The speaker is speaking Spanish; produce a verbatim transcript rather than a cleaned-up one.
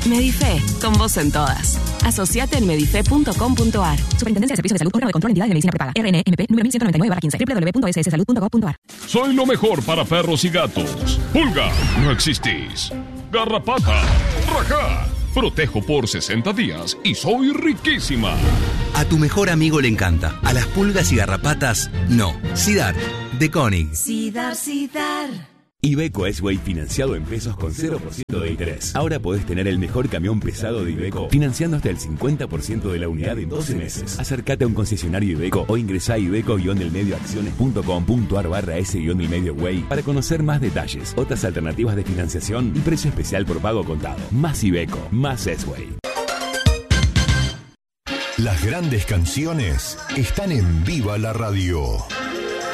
Medife, con vos en todas. Asociate en medife punto com punto ar. Superintendencia de Servicios de Salud, órgano de control de entidades de medicina prepaga. R N M P número mil ciento noventa y nueve barra quince. doble u doble u doble u punto s s salud punto gov punto ar. Soy lo mejor para perros y gatos. Pulga, no existís. Garrapata, rajá. Protejo por sesenta días y soy riquísima. A tu mejor amigo le encanta. A las pulgas y garrapatas, no. Sidar, de Koenig. Sidar, Sidar. Iveco S-Way financiado en pesos con cero por ciento de interés. Ahora podés tener el mejor camión pesado de Iveco financiando hasta el cincuenta por ciento de la unidad en doce meses. Acércate a un concesionario Iveco o ingresá a iveco-delmedioacciones.com.ar barra S-Delmedio-Way para conocer más detalles, otras alternativas de financiación y precio especial por pago contado. Más Iveco, más S-Way. Las grandes canciones están en Viva la Radio.